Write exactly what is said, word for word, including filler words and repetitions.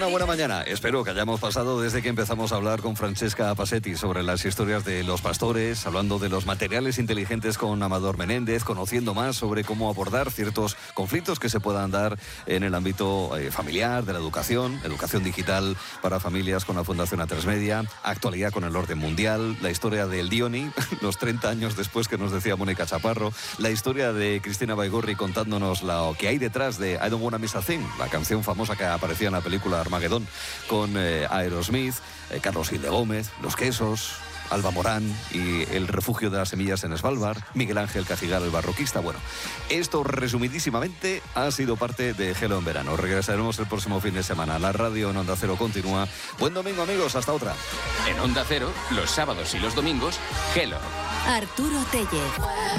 una buena mañana. Espero que hayamos pasado desde que empezamos a hablar con Francesca Pasetti sobre las historias de los pastores, hablando de los materiales inteligentes con Amador Menéndez, conociendo más sobre cómo abordar ciertos conflictos que se puedan dar en el ámbito eh, familiar, de la educación, educación digital para familias con la Fundación A tres Media, actualidad con el orden mundial, la historia del Dioni, los treinta años después que nos decía Mónica Chaparro, la historia de Cristina Baigorri contándonos lo que hay detrás de I Don't Wanna Miss a Thing, la canción famosa que aparecía en la película Armagedón con eh, Aerosmith, eh, Carlos Gil de Gómez, Los Quesos, Alba Morán y el refugio de las semillas en Svalbard, Miguel Ángel Cajigal, el barroquista. Bueno, esto resumidísimamente ha sido parte de Hello en Verano. Regresaremos el próximo fin de semana. La radio en Onda Cero continúa. Buen domingo, amigos. Hasta otra. En Onda Cero, los sábados y los domingos, Hello. Arturo Tellez.